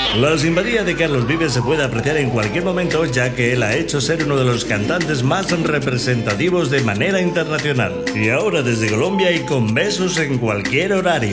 La simpatía de Carlos Vives se puede apreciar en cualquier momento, ya que él ha hecho ser uno de los cantantes más representativos de manera internacional. Y ahora desde Colombia y con besos en cualquier horario.